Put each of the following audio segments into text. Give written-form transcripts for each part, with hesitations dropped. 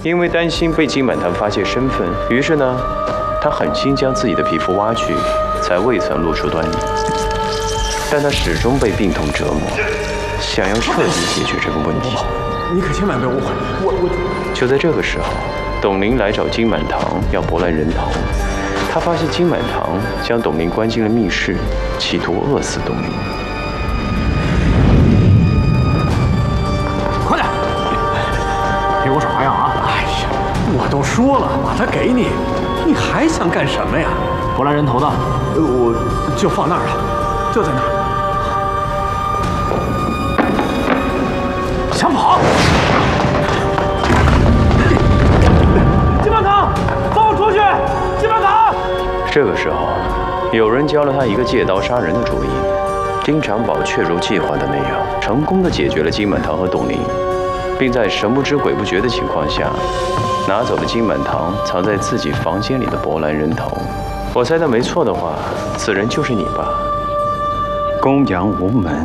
因为担心被金满堂发现身份，于是呢，他狠心将自己的皮肤挖去，才未曾露出端倪。但他始终被病痛折磨，想要彻底解决这个问题。 你可千万别误会，我。 就在这个时候，董玲来找金满堂要博兰人头。他发现金满堂将董玲关进了密室，企图饿死董玲。 快点，别给我耍花样啊！哎呀，我都说了，把它给你，你还想干什么呀？ 博兰人头呢？ 我就放那儿了，就在那儿。想跑？金满堂，放我出去！金满堂！ 这个时候，有人教了他一个借刀杀人的主意。丁长宝确如计划的那样，成功的解决了金满堂和董玲，并在神不知鬼不觉的情况下，拿走了金满堂藏在自己房间里的博兰人头。我猜的没错的话，此人就是你吧？公羊无门。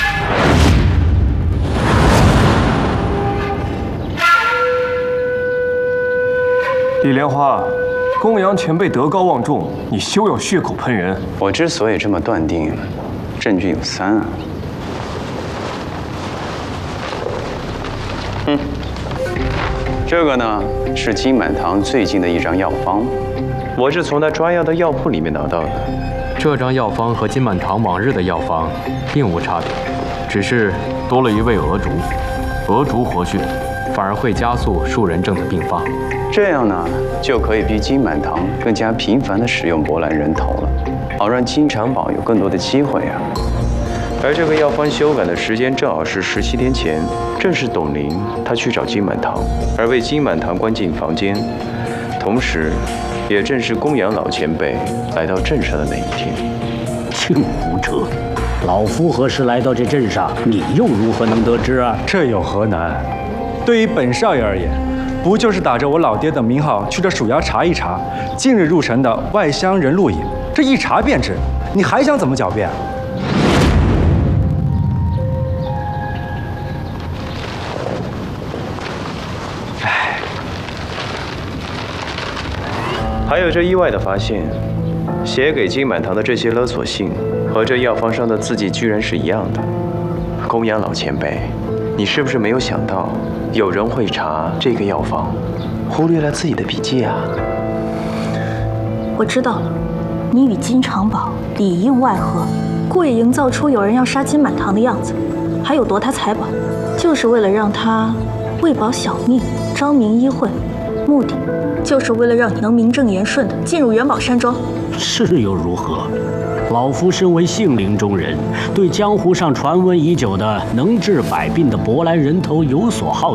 李莲花，公羊前辈德高望重，你休要血口喷人。 我之所以这么断定，证据有3啊。这个呢是金满堂最近的一张药方，我是从他抓药的药铺里面拿到的。 这张药方和金满堂往日的药方并无差别，只是多了一味鹅竹。鹅竹活血，反而会加速树人症的病发。 这样呢，就可以逼金满堂更加频繁地使用博兰人头了，好让金长宝有更多的机会啊。而这个药方修改的时间正好是17天前，正是董玲她去找金满堂，而被金满堂关进房间，同时，也正是公羊老前辈来到镇上的那一天。 净胡扯！老夫何时来到这镇上，你又如何能得知啊？ 这有何难？对于本少爷而言，不就是打着我老爹的名号去这鼠牙查一查，近日入城的外乡人录影，这一查便知，你还想怎么狡辩？ 唉，还有这意外的发现，写给金满堂的这些勒索信，和这药方上的字迹居然是一样的。公羊老前辈，你是不是没有想到？有人会查这个药方，忽略了自己的笔记啊！ 我知道了，你与金长宝里应外合，故意营造出有人要杀金满堂的样子，还有夺他财宝，就是为了让他为保小命，彰明医会，目的就是为了让你能名正言顺地进入元宝山庄。 是又如何？老夫身为杏林中人，对江湖上传闻已久的能治百病的博兰人头有所好